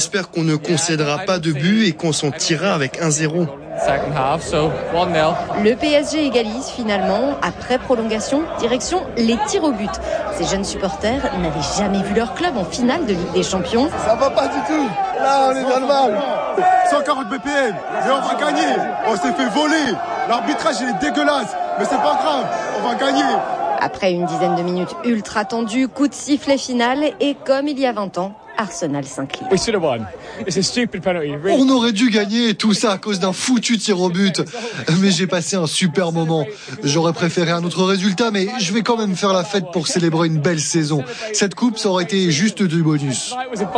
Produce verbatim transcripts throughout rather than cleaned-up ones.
j'espère qu'on ne concédera pas de but et qu'on s'en tirera avec un zéro. Le P S G égalise finalement après prolongation, direction les tirs au but. Ces jeunes supporters n'avaient jamais vu leur club en finale de Ligue des Champions. Ça va pas du tout. Là, on est dans le mal. cent quarante B P M, mais on va gagner. On s'est fait voler. L'arbitrage il est dégueulasse, mais c'est pas grave, on va gagner. Après une dizaine de minutes ultra tendues, coup de sifflet final et comme il y a vingt ans, Arsenal s'incline. On aurait dû gagner, tout ça à cause d'un foutu tir au but. Mais j'ai passé un super moment. J'aurais préféré un autre résultat, mais je vais quand même faire la fête pour célébrer une belle saison. Cette coupe, ça aurait été juste du bonus.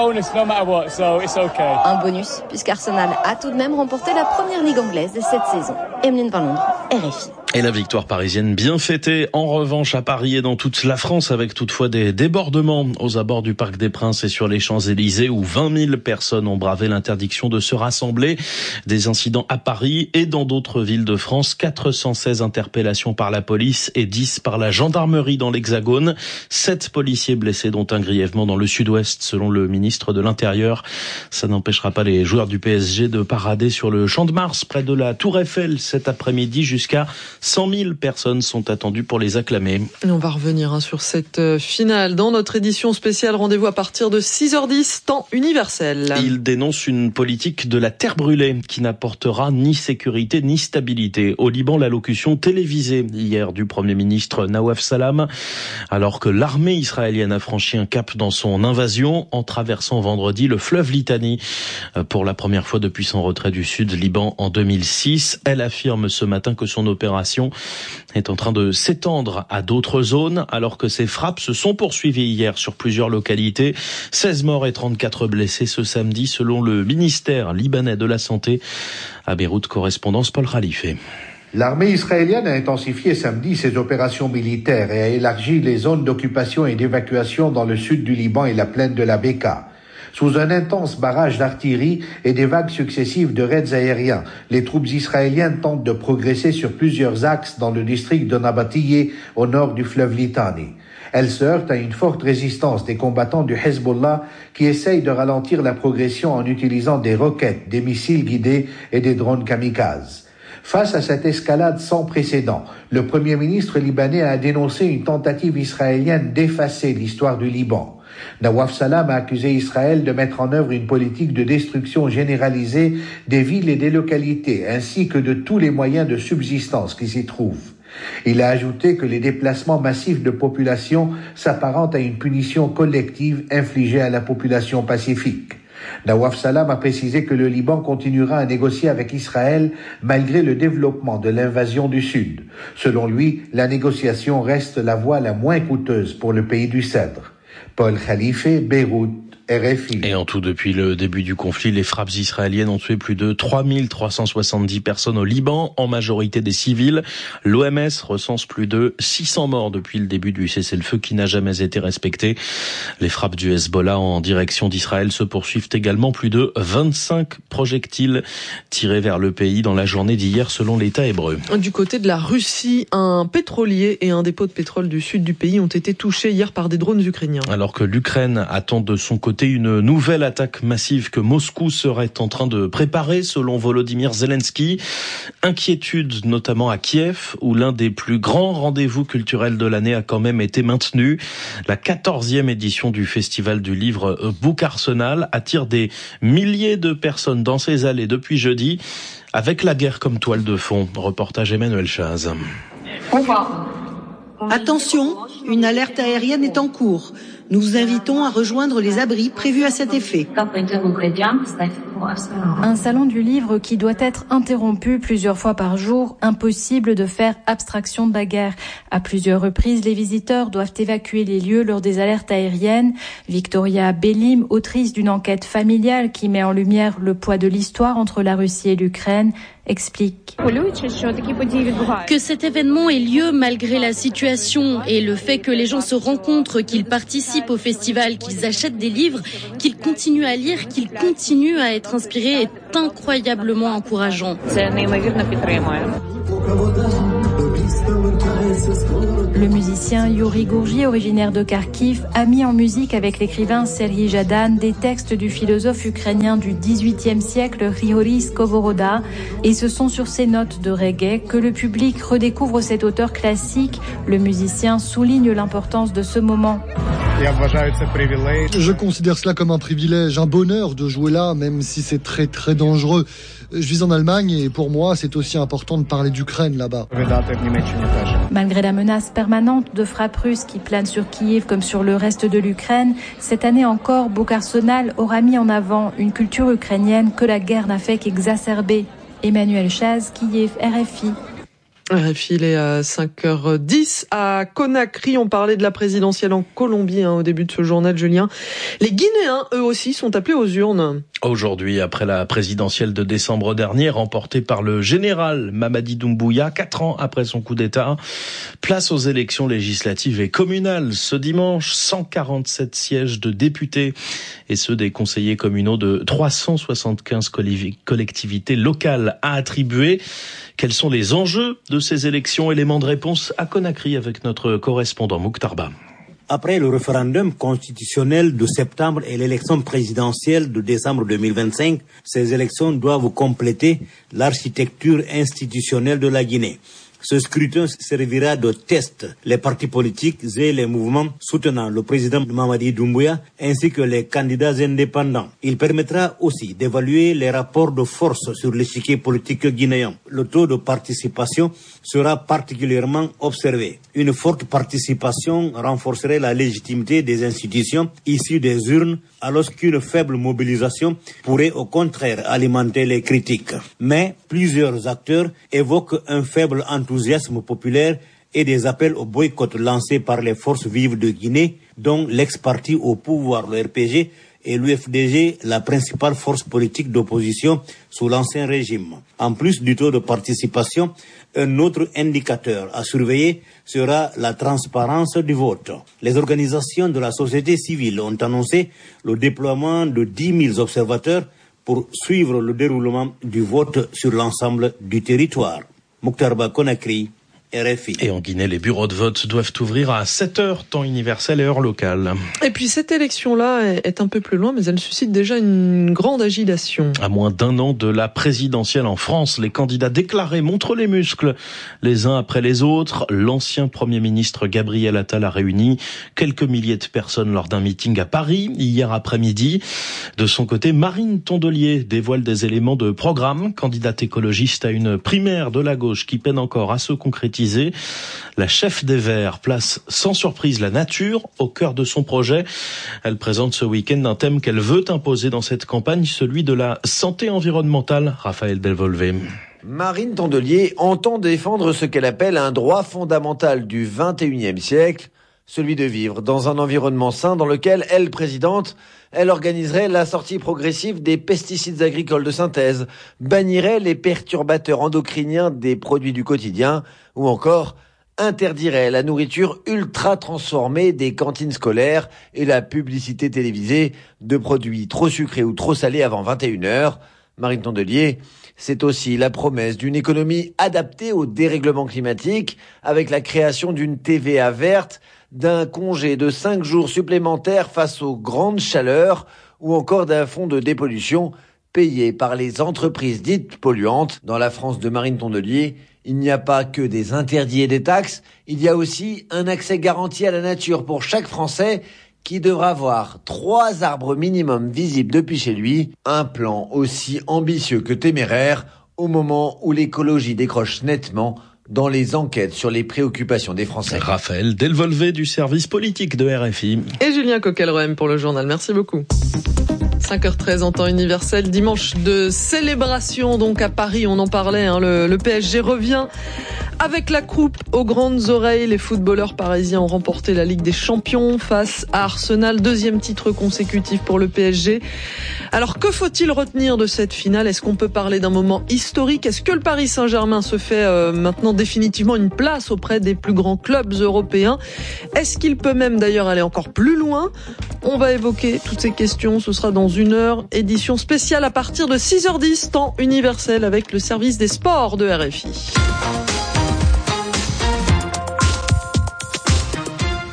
Un bonus, puisqu'Arsenal a tout de même remporté la première ligue anglaise de cette saison. Emeline Van Londres, R F I. Et la victoire parisienne bien fêtée, en revanche à Paris et dans toute la France, avec toutefois des débordements aux abords du Parc des Princes et sur les Champs-Élysées où vingt mille personnes ont bravé l'interdiction de se rassembler. Des incidents à Paris et dans d'autres villes de France, quatre cent seize interpellations par la police et dix par la gendarmerie dans l'Hexagone. sept policiers blessés dont un grièvement dans le sud-ouest selon le ministre de l'Intérieur. Ça n'empêchera pas les joueurs du P S G de parader sur le Champ de Mars près de la Tour Eiffel cet après-midi. Jusqu'à cent mille personnes sont attendues pour les acclamer. Et on va revenir hein, sur cette finale dans notre édition spéciale. Rendez-vous à partir de six heures dix, temps universel. Il dénonce une politique de la terre brûlée qui n'apportera ni sécurité ni stabilité. Au Liban, l'allocution télévisée hier du Premier ministre Nawaf Salam, alors que l'armée israélienne a franchi un cap dans son invasion en traversant vendredi le fleuve Litani. Pour la première fois depuis son retrait du sud Liban en deux mille six, elle affirme ce matin que son opération est en train de s'étendre à d'autres zones alors que ces frappes se sont poursuivies hier sur plusieurs localités. seize morts et trente-quatre blessés ce samedi selon le ministère libanais de la Santé. À Beyrouth, correspondance Paul Khalife. L'armée israélienne a intensifié samedi ses opérations militaires et a élargi les zones d'occupation et d'évacuation dans le sud du Liban et la plaine de la Beka. Sous un intense barrage d'artillerie et des vagues successives de raids aériens, les troupes israéliennes tentent de progresser sur plusieurs axes dans le district de Nabatieh, au nord du fleuve Litani. Elles se heurtent à une forte résistance des combattants du Hezbollah qui essayent de ralentir la progression en utilisant des roquettes, des missiles guidés et des drones kamikazes. Face à cette escalade sans précédent, le Premier ministre libanais a dénoncé une tentative israélienne d'effacer l'histoire du Liban. Nawaf Salam a accusé Israël de mettre en œuvre une politique de destruction généralisée des villes et des localités, ainsi que de tous les moyens de subsistance qui s'y trouvent. Il a ajouté que les déplacements massifs de population s'apparentent à une punition collective infligée à la population pacifique. Nawaf Salam a précisé que le Liban continuera à négocier avec Israël malgré le développement de l'invasion du Sud. Selon lui, la négociation reste la voie la moins coûteuse pour le pays du Cèdre. Paul Khalife, Beyrouth, R F I. Et en tout, depuis le début du conflit, les frappes israéliennes ont tué plus de trois mille trois cent soixante-dix personnes au Liban, en majorité des civils. L'O M S recense plus de six cents morts depuis le début du cessez-le-feu qui n'a jamais été respecté. Les frappes du Hezbollah en direction d'Israël se poursuivent également. Plus de vingt-cinq projectiles tirés vers le pays dans la journée d'hier selon l'État hébreu. Du côté de la Russie, un pétrolier et un dépôt de pétrole du sud du pays ont été touchés hier par des drones ukrainiens. Alors que l'Ukraine attend de son côté une nouvelle attaque massive que Moscou serait en train de préparer, selon Volodymyr Zelensky. Inquiétude notamment à Kiev, où l'un des plus grands rendez-vous culturels de l'année a quand même été maintenu. La quatorzième édition du festival du livre Book Arsenal attire des milliers de personnes dans ses allées depuis jeudi, avec la guerre comme toile de fond. Reportage Emmanuel Chaz. Attention, une alerte aérienne est en cours. Nous vous invitons à rejoindre les abris prévus à cet effet. Un salon du livre qui doit être interrompu plusieurs fois par jour. Impossible de faire abstraction de la guerre. À plusieurs reprises, les visiteurs doivent évacuer les lieux lors des alertes aériennes. Victoria Bellim, autrice d'une enquête familiale qui met en lumière le poids de l'histoire entre la Russie et l'Ukraine, explique que cet événement ait lieu malgré la situation et le fait que les gens se rencontrent, qu'ils participent au festival, qu'ils achètent des livres, qu'ils continuent à lire, qu'ils continuent à être inspirés est incroyablement encourageant. Le musicien Yuri Gourgi, originaire de Kharkiv, a mis en musique avec l'écrivain Serhiy Jadan des textes du philosophe ukrainien du dix-huitième siècle Grigori Skovoroda. Et ce sont sur ces notes de reggae que le public redécouvre cet auteur classique. Le musicien souligne l'importance de ce moment. Je considère cela comme un privilège, un bonheur de jouer là, même si c'est très très dangereux. Je vis en Allemagne et pour moi, c'est aussi important de parler d'Ukraine là-bas. Malgré la menace permanente de frappes russes qui planent sur Kiev comme sur le reste de l'Ukraine, cette année encore, Bourg-Arsenal aura mis en avant une culture ukrainienne que la guerre n'a fait qu'exacerber. Emmanuel Chaz, Kiev, R F I. R F I, il est à cinq heures dix. À Conakry, on parlait de la présidentielle en Colombie hein, au début de ce journal, Julien. Les Guinéens, eux aussi, sont appelés aux urnes. Aujourd'hui, après la présidentielle de décembre dernier, remportée par le général Mamadi Doumbouya, quatre ans après son coup d'État, place aux élections législatives et communales. Ce dimanche, cent quarante-sept sièges de députés et ceux des conseillers communaux de trois cent soixante-quinze collectivités locales à attribuer. Quels sont les enjeux de ces élections? Élément de réponse à Conakry avec notre correspondant Mokhtar Ba. Après le référendum constitutionnel de septembre et l'élection présidentielle de décembre deux mille vingt-cinq, ces élections doivent compléter l'architecture institutionnelle de la Guinée. Ce scrutin servira de test. Les partis politiques et les mouvements soutenant le président Mamadi Doumbouya ainsi que les candidats indépendants. Il permettra aussi d'évaluer les rapports de force sur l'échiquier politique guinéen. Le taux de participation sera particulièrement observé. Une forte participation renforcerait la légitimité des institutions issues des urnes, alors qu'une faible mobilisation pourrait au contraire alimenter les critiques. Mais plusieurs acteurs évoquent un faible enthousiasme populaire et des appels au boycott lancés par les forces vives de Guinée, dont l'ex-parti au pouvoir, le R P G, et l'U F D G, la principale force politique d'opposition sous l'ancien régime. En plus du taux de participation, un autre indicateur à surveiller sera la transparence du vote. Les organisations de la société civile ont annoncé le déploiement de dix mille observateurs pour suivre le déroulement du vote sur l'ensemble du territoire. Mokhtar Ba, Conakry, R F I. Et en Guinée, les bureaux de vote doivent ouvrir à sept heures, temps universel et heure locale. Et puis cette élection-là est un peu plus loin, mais elle suscite déjà une grande agitation. À moins d'un an de la présidentielle en France, les candidats déclarés montrent les muscles les uns après les autres. L'ancien Premier ministre Gabriel Attal a réuni quelques milliers de personnes lors d'un meeting à Paris hier après-midi. De son côté, Marine Tondelier dévoile des éléments de programme. Candidate écologiste à une primaire de la gauche qui peine encore à se concrétiser. La chef des Verts place sans surprise la nature au cœur de son projet. Elle présente ce week-end un thème qu'elle veut imposer dans cette campagne, celui de la santé environnementale. Raphaël Delvolvé. Marine Tondelier entend défendre ce qu'elle appelle un droit fondamental du vingt et unième siècle, celui de vivre dans un environnement sain dans lequel elle, présidente, elle organiserait la sortie progressive des pesticides agricoles de synthèse, bannirait les perturbateurs endocriniens des produits du quotidien ou encore interdirait la nourriture ultra transformée des cantines scolaires et la publicité télévisée de produits trop sucrés ou trop salés avant vingt et une heures. Marine Tondelier, c'est aussi la promesse d'une économie adaptée au dérèglement climatique avec la création d'une T V A verte, d'un congé de cinq jours supplémentaires face aux grandes chaleurs ou encore d'un fonds de dépollution payé par les entreprises dites polluantes. Dans la France de Marine Tondelier, il n'y a pas que des interdits et des taxes, il y a aussi un accès garanti à la nature pour chaque Français qui devra avoir trois arbres minimum visibles depuis chez lui, un plan aussi ambitieux que téméraire au moment où l'écologie décroche nettement dans les enquêtes sur les préoccupations des Français. Raphaël Delvolvé du service politique de R F I. Et Julien Coquelroem pour le journal. Merci beaucoup. cinq heures treize en temps universel, dimanche de célébration donc à Paris, on en parlait, hein, le, le P S G revient avec la coupe aux grandes oreilles. Les footballeurs parisiens ont remporté la Ligue des Champions face à Arsenal, deuxième titre consécutif pour le P S G. Alors que faut-il retenir de cette finale? Est-ce qu'on peut parler d'un moment historique? Est-ce que le Paris Saint-Germain se fait euh, maintenant définitivement une place auprès des plus grands clubs européens? Est-ce qu'il peut même d'ailleurs aller encore plus loin? On va évoquer toutes ces questions, ce sera dans une heure, édition spéciale à partir de six heures dix, temps universel avec le service des sports de R F I.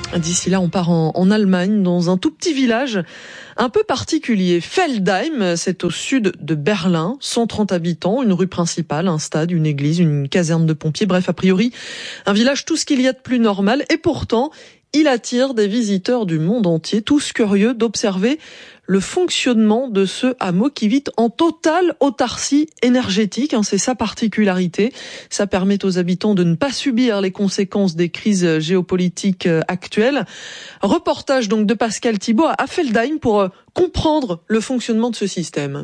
D'ici là, on part en, en Allemagne, dans un tout petit village un peu particulier. Feldheim, c'est au sud de Berlin, cent trente habitants, une rue principale, un stade, une église, une caserne de pompiers. Bref, a priori, un village tout ce qu'il y a de plus normal. Et pourtant, il attire des visiteurs du monde entier, tous curieux d'observer le fonctionnement de ce hameau qui vit en totale autarcie énergétique. C'est sa particularité. Ça permet aux habitants de ne pas subir les conséquences des crises géopolitiques actuelles. Reportage donc de Pascal Thibault à Feldheim pour comprendre le fonctionnement de ce système.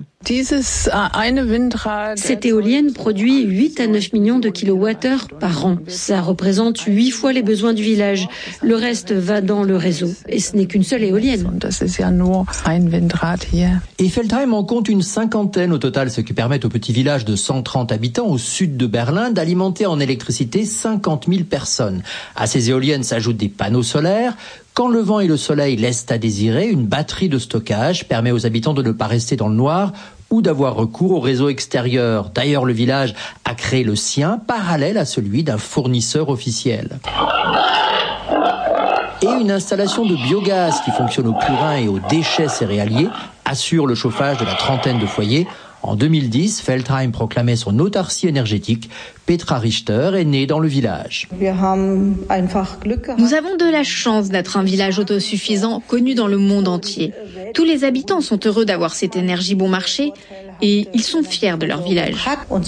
Cette éolienne produit huit à neuf millions de kilowattheures par an. Ça représente huit fois les besoins du village. Le reste va dans le réseau. Et ce n'est qu'une seule éolienne. Et Feldheim en compte une cinquantaine au total, ce qui permet au petit village de cent trente habitants au sud de Berlin d'alimenter en électricité cinquante mille personnes. À ces éoliennes s'ajoutent des panneaux solaires. Quand le vent et le soleil laissent à désirer, une batterie de stockage permet aux habitants de ne pas rester dans le noir ou d'avoir recours au réseau extérieur. D'ailleurs, le village a créé le sien, parallèle à celui d'un fournisseur officiel. Et une installation de biogaz qui fonctionne au purin et aux déchets céréaliers assure le chauffage de la trentaine de foyers. En deux mille dix, Feldheim proclamait son autarcie énergétique. Petra Richter est née dans le village. Nous avons de la chance d'être un village autosuffisant connu dans le monde entier. Tous les habitants sont heureux d'avoir cette énergie bon marché et ils sont fiers de leur village.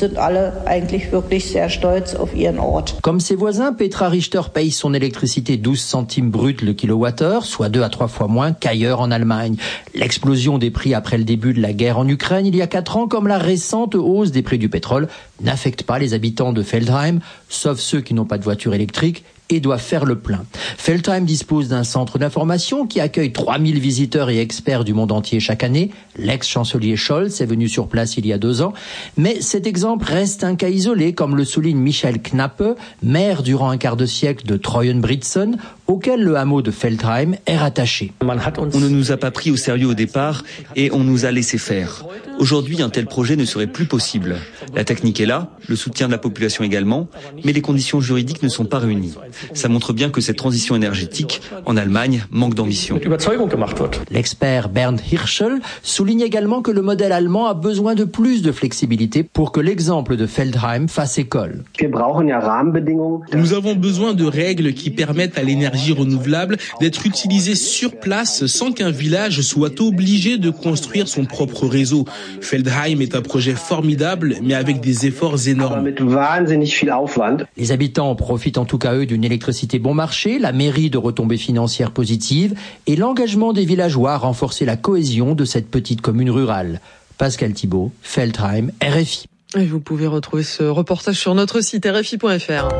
Comme ses voisins, Petra Richter paye son électricité douze centimes brut le kilowattheure, soit deux à trois fois moins qu'ailleurs en Allemagne. L'explosion des prix après le début de la guerre en Ukraine il y a quatre ans, comme la récente hausse des prix du pétrole, n'affecte pas les habitants de Feldheim, sauf ceux qui n'ont pas de voiture électrique et doivent faire le plein. Feldheim dispose d'un centre d'information qui accueille trois mille visiteurs et experts du monde entier chaque année. L'ex-chancelier Scholz est venu sur place il y a deux ans. Mais cet exemple reste un cas isolé, comme le souligne Michel Knappe, maire durant un quart de siècle de Treuenbrietzen, auquel le hameau de Feldheim est rattaché. On ne nous a pas pris au sérieux au départ et on nous a laissé faire. Aujourd'hui, un tel projet ne serait plus possible. La technique est là, le soutien de la population également, mais les conditions juridiques ne sont pas réunies. Ça montre bien que cette transition énergétique, en Allemagne, manque d'ambition. L'expert Bernd Hirschel souligne également que le modèle allemand a besoin de plus de flexibilité pour que l'exemple de Feldheim fasse école. Nous avons besoin de règles qui permettent à l'énergie renouvelable d'être utilisée sur place sans qu'un village soit obligé de construire son propre réseau. Feldheim est un projet formidable, mais avec des efforts énormes. Les habitants profitent en tout cas eux d'une électricité bon marché, la mairie de retombées financières positives et l'engagement des villageois à renforcer la cohésion de cette petite commune rurale. Pascal Thibault, Feldheim, R F I. Et vous pouvez retrouver ce reportage sur notre site R F I point F R.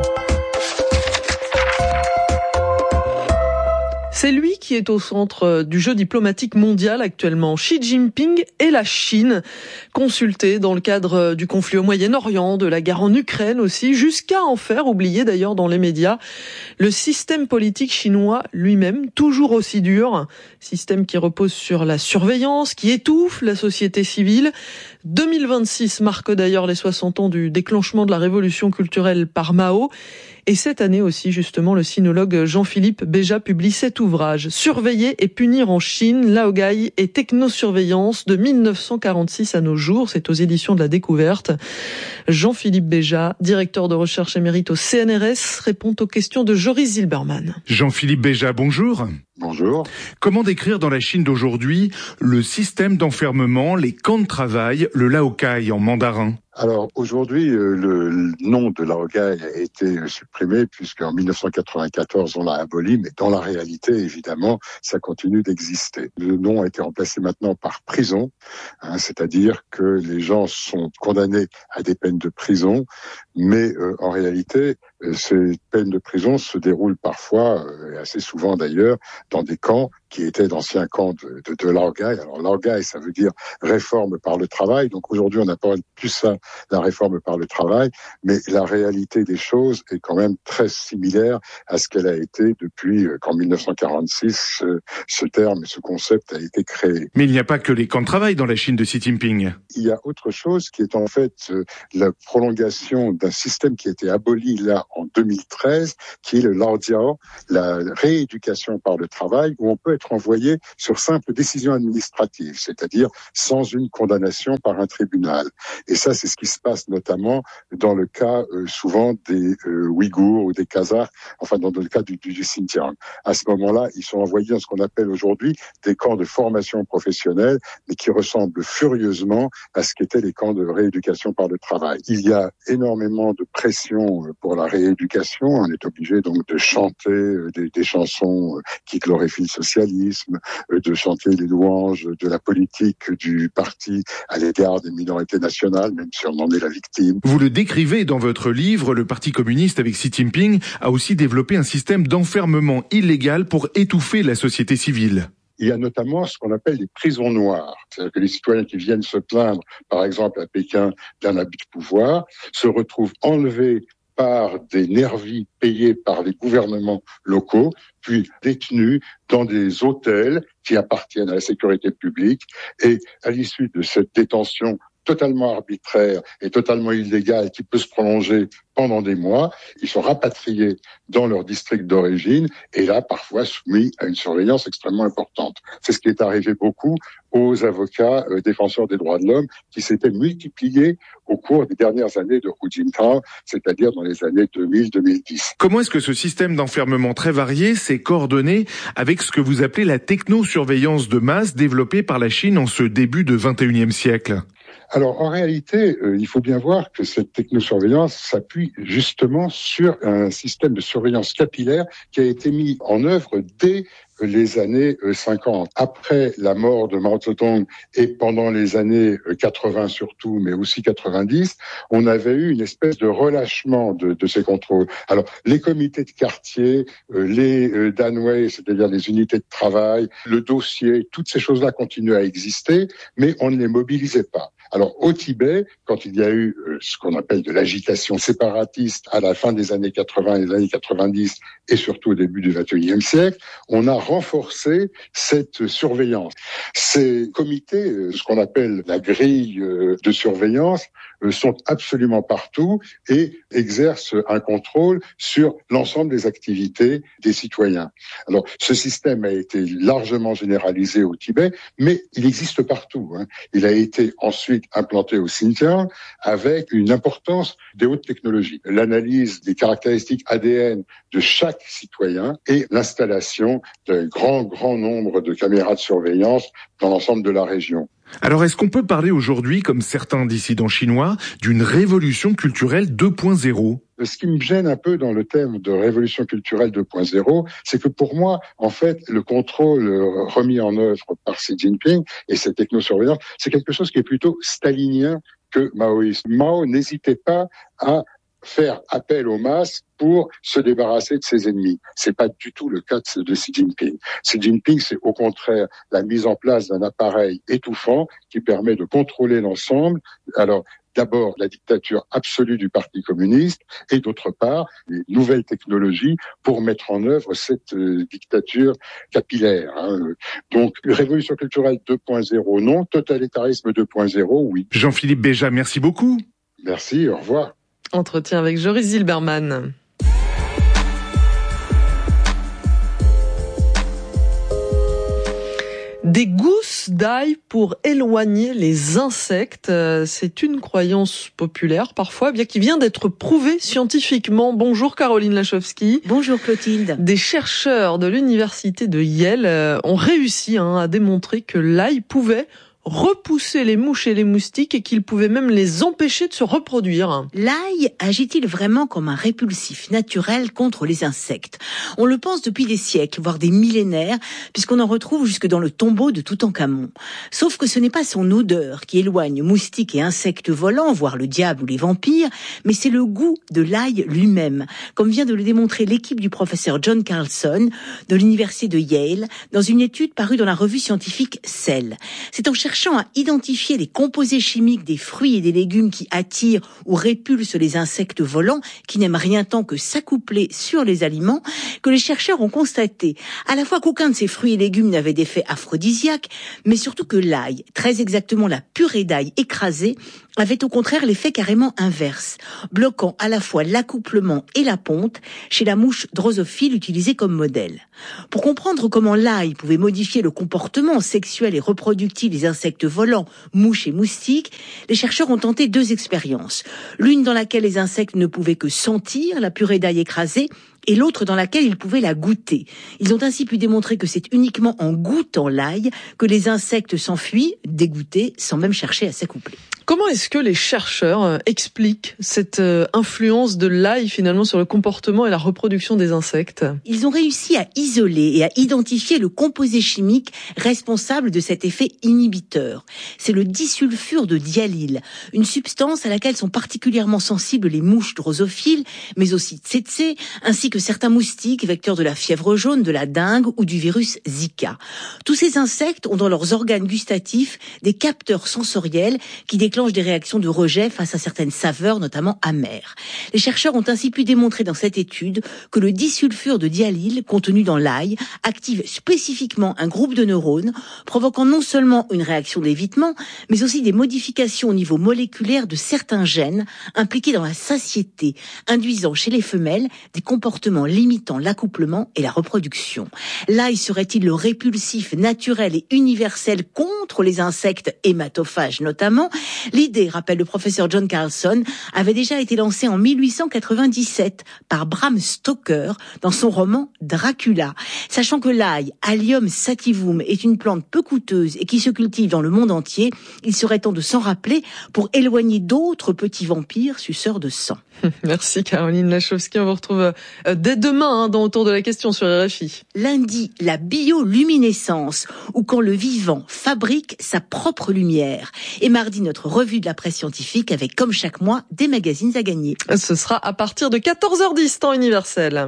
C'est lui qui est au centre du jeu diplomatique mondial actuellement. Xi Jinping et la Chine, consultés dans le cadre du conflit au Moyen-Orient, de la guerre en Ukraine aussi, jusqu'à en faire oublier d'ailleurs dans les médias le système politique chinois lui-même, toujours aussi dur. Système qui repose sur la surveillance, qui étouffe la société civile. deux mille vingt-six marque d'ailleurs les soixante ans du déclenchement de la révolution culturelle par Mao. Et cette année aussi, justement, le sinologue Jean-Philippe Béja publie cet ouvrage, Surveiller et punir en Chine, Laogai et technosurveillance de mille neuf cent quarante-six à nos jours. C'est aux éditions de la Découverte. Jean-Philippe Béja, directeur de recherche émérite au C N R S, répond aux questions de Joris Zilberman. Jean-Philippe Béja, bonjour. Bonjour. Comment décrire dans la Chine d'aujourd'hui le système d'enfermement, les camps de travail, le Laogai en mandarin ? Alors aujourd'hui, euh, le nom de Laogai a été supprimé puisqu'en mille neuf cent quatre-vingt-quatorze on l'a aboli, mais dans la réalité, évidemment, ça continue d'exister. Le nom a été remplacé maintenant par prison, hein, c'est-à-dire que les gens sont condamnés à des peines de prison, mais euh, en réalité, euh, ces peines de prison se déroulent parfois, euh, assez souvent d'ailleurs, dans des camps qui étaient d'anciens camps de, de, de Laogai. Alors Laogai, ça veut dire réforme par le travail. Donc aujourd'hui, on appelle plus ça la réforme par le travail, mais la réalité des choses est quand même très similaire à ce qu'elle a été depuis qu'en mille neuf cent quarante-six, ce, ce terme, ce concept a été créé. Mais il n'y a pas que les camps de travail dans la Chine de Xi Jinping. Il y a autre chose qui est en fait la prolongation d'un système qui a été aboli là en deux mille treize, qui est le Laudiao, la rééducation par le travail, où on peut être envoyé sur simple décision administrative, c'est-à-dire sans une condamnation par un tribunal. Et ça, c'est ce qui se passe notamment dans le cas euh, souvent des euh, Ouïghours ou des Kazakhs, enfin dans le cas du, du, du Xinjiang. À ce moment-là, ils sont envoyés dans ce qu'on appelle aujourd'hui des camps de formation professionnelle, mais qui ressemblent furieusement à ce qu'étaient les camps de rééducation par le travail. Il y a énormément de pression pour la rééducation. On est obligé donc de chanter des, des chansons qui glorifient le socialisme, de chanter les louanges de la politique du parti à l'égard des minorités nationales, même si on en est la victime. Vous le décrivez dans votre livre, le Parti communiste avec Xi Jinping a aussi développé un système d'enfermement illégal pour étouffer la société civile. Il y a notamment ce qu'on appelle les prisons noires. C'est-à-dire que les citoyens qui viennent se plaindre, par exemple à Pékin, d'un abus de pouvoir, se retrouvent enlevés par des nervis payés par les gouvernements locaux, puis détenus dans des hôtels qui appartiennent à la sécurité publique. Et à l'issue de cette détention totalement arbitraire et totalement illégale qui peut se prolonger pendant des mois, ils sont rapatriés dans leur district d'origine et là, parfois soumis à une surveillance extrêmement importante. C'est ce qui est arrivé beaucoup aux avocats euh, défenseurs des droits de l'homme qui s'étaient multipliés au cours des dernières années de Hu Jintao, c'est-à-dire dans les années deux mille à deux mille dix. Comment est-ce que ce système d'enfermement très varié s'est coordonné avec ce que vous appelez la technosurveillance de masse développée par la Chine en ce début de vingt et unième siècle ? Alors, en réalité, euh, il faut bien voir que cette technosurveillance s'appuie justement sur un système de surveillance capillaire qui a été mis en œuvre dès les années cinquante. Après la mort de Mao Zedong et pendant les années quatre-vingts surtout, mais aussi quatre-vingt-dix, on avait eu une espèce de relâchement de, de ces contrôles. Alors, les comités de quartier, les euh, Danwei, c'est-à-dire les unités de travail, le dossier, toutes ces choses-là continuaient à exister, mais on ne les mobilisait pas. Alors, au Tibet, quand il y a eu euh, ce qu'on appelle de l'agitation séparatiste à la fin des années quatre-vingts et des années quatre-vingt-dix, et surtout au début du vingt et unième siècle, on a renforcer cette surveillance. Ces comités, ce qu'on appelle la grille de surveillance, sont absolument partout et exercent un contrôle sur l'ensemble des activités des citoyens. Alors, ce système a été largement généralisé au Tibet, mais il existe partout. Hein. Il a été ensuite implanté au Xinjiang avec une importance des hautes technologies. L'analyse des caractéristiques A D N de chaque citoyen et l'installation d'un grand, grand nombre de caméras de surveillance dans l'ensemble de la région. Alors, est-ce qu'on peut parler aujourd'hui, comme certains dissidents chinois, d'une révolution culturelle deux point zéro ? Ce qui me gêne un peu dans le thème de révolution culturelle deux point zéro, c'est que pour moi, en fait, le contrôle remis en œuvre par Xi Jinping et cette technosurveillance, c'est quelque chose qui est plutôt stalinien que maoïste. Mao n'hésitait pas à faire appel aux masses pour se débarrasser de ses ennemis. C'est pas du tout le cas de Xi Jinping. Xi Jinping, c'est au contraire la mise en place d'un appareil étouffant qui permet de contrôler l'ensemble. Alors, d'abord, la dictature absolue du Parti communiste et d'autre part, les nouvelles technologies pour mettre en œuvre cette euh, dictature capillaire. Hein. Donc, révolution culturelle deux point zéro, non. Totalitarisme deux point zéro, oui. Jean-Philippe Béja, merci beaucoup. Merci, au revoir. Entretien avec Joris Zilberman. Des gousses d'ail pour éloigner les insectes, c'est une croyance populaire parfois, bien qui vient d'être prouvée scientifiquement. Bonjour Caroline Lachowski. Bonjour Clotilde. Des chercheurs de l'université de Yale ont réussi hein, à démontrer que l'ail pouvait repousser les mouches et les moustiques et qu'il pouvait même les empêcher de se reproduire. L'ail agit-il vraiment comme un répulsif naturel contre les insectes ? On le pense depuis des siècles, voire des millénaires, puisqu'on en retrouve jusque dans le tombeau de Toutankhamon. Sauf que ce n'est pas son odeur qui éloigne moustiques et insectes volants, voire le diable ou les vampires, mais c'est le goût de l'ail lui-même, comme vient de le démontrer l'équipe du professeur John Carlson de l'université de Yale dans une étude parue dans la revue scientifique Cell. C'est en cherchant à identifier les composés chimiques des fruits et des légumes qui attirent ou répulsent les insectes volants qui n'aiment rien tant que s'accoupler sur les aliments, que les chercheurs ont constaté à la fois qu'aucun de ces fruits et légumes n'avait d'effet aphrodisiaque, mais surtout que l'ail, très exactement la purée d'ail écrasée, avait au contraire l'effet carrément inverse, bloquant à la fois l'accouplement et la ponte chez la mouche drosophile utilisée comme modèle. Pour comprendre comment l'ail pouvait modifier le comportement sexuel et reproductif des insectes volants, mouches et moustiques, les chercheurs ont tenté deux expériences. L'une dans laquelle les insectes ne pouvaient que sentir la purée d'ail écrasée, et l'autre dans laquelle ils pouvaient la goûter. Ils ont ainsi pu démontrer que c'est uniquement en goûtant l'ail que les insectes s'enfuient, dégoûtés, sans même chercher à s'accoupler. Comment est-ce que les chercheurs expliquent cette influence de l'ail finalement sur le comportement et la reproduction des insectes ? Ils ont réussi à isoler et à identifier le composé chimique responsable de cet effet inhibiteur. C'est le disulfure de diallyle, une substance à laquelle sont particulièrement sensibles les mouches drosophiles, mais aussi tsetse, ainsi que certains moustiques vecteurs de la fièvre jaune, de la dengue ou du virus Zika. Tous ces insectes ont dans leurs organes gustatifs des capteurs sensoriels qui déclenchent des réactions de rejet face à certaines saveurs, notamment amères. Les chercheurs ont ainsi pu démontrer dans cette étude que le disulfure de diallyle contenu dans l'ail active spécifiquement un groupe de neurones, provoquant non seulement une réaction d'évitement, mais aussi des modifications au niveau moléculaire de certains gènes impliqués dans la satiété, induisant chez les femelles des comportements limitant l'accouplement et la reproduction. L'ail serait-il le répulsif naturel et universel contre les insectes hématophages notamment ? L'idée, rappelle le professeur John Carlson, avait déjà été lancée en mille huit cent quatre-vingt-dix-sept par Bram Stoker dans son roman Dracula. Sachant que l'ail, Allium sativum, est une plante peu coûteuse et qui se cultive dans le monde entier, il serait temps de s'en rappeler pour éloigner d'autres petits vampires suceurs de sang. Merci Caroline Lachowski, on vous retrouve dès demain hein, dans Autour de la question sur R F I. Lundi, la bioluminescence, ou quand le vivant fabrique sa propre lumière. Et mardi, notre revue de la presse scientifique avec, comme chaque mois, des magazines à gagner. Ce sera à partir de quatorze heures dix, temps universel.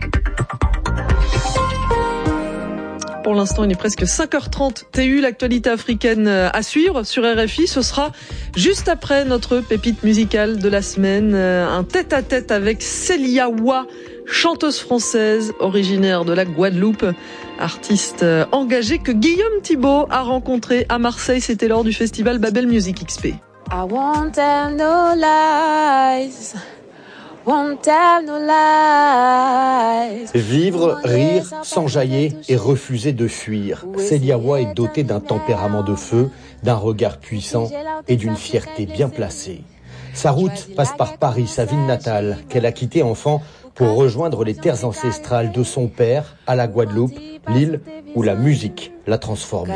Pour l'instant, il est presque cinq heures trente. T U, l'actualité africaine à suivre sur R F I. Ce sera juste après notre pépite musicale de la semaine. Un tête-à-tête avec Célia Wa, chanteuse française originaire de la Guadeloupe, artiste engagée que Guillaume Thibault a rencontré à Marseille. C'était lors du festival Babel Music X P. I won't tell no lies. Won't tell no lies. Vivre, rire, s'enjailler et refuser de fuir. Célia Wa est dotée d'un tempérament de feu, d'un regard puissant et d'une fierté bien placée. Sa route passe par Paris, sa ville natale, qu'elle a quittée enfant pour rejoindre les terres ancestrales de son père à la Guadeloupe, l'île où la musique l'a transformée.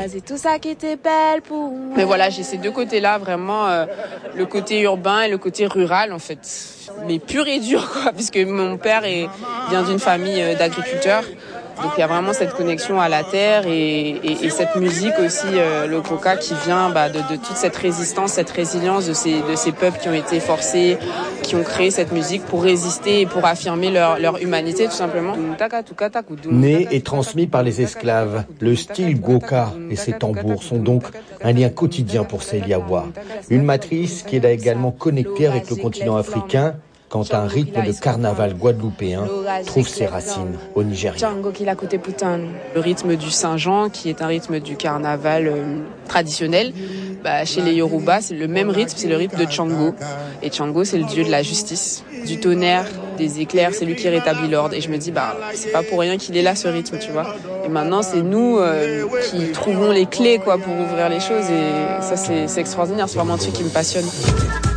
Mais voilà, j'ai ces deux côtés-là, vraiment, euh, le côté urbain et le côté rural, en fait. Mais pur et dur, quoi, puisque mon père est, vient d'une famille d'agriculteurs. Donc il y a vraiment cette connexion à la terre et, et, et cette musique aussi, euh, le coca qui vient bah, de, de toute cette résistance, cette résilience de ces, de ces peuples qui ont été forcés, qui ont créé cette musique pour résister et pour affirmer leur, leur humanité tout simplement. Né et transmis par les esclaves, le style goka et ses tambours sont donc un lien quotidien pour Célia Wa. Une matrice qui l'a également connectée avec le continent africain, quand un rythme de carnaval guadeloupéen trouve ses racines au Nigeria. Le rythme du Saint-Jean, qui est un rythme du carnaval euh, traditionnel, bah, chez les Yoruba, c'est le même rythme, c'est le rythme de Tchango. Et Tchango, c'est le dieu de la justice, du tonnerre, des éclairs, c'est lui qui rétablit l'ordre. Et je me dis, bah, c'est pas pour rien qu'il est là, ce rythme, tu vois. Et maintenant, c'est nous euh, qui trouvons les clés, quoi, pour ouvrir les choses. Et ça, c'est, c'est extraordinaire, c'est vraiment un truc qui me passionne.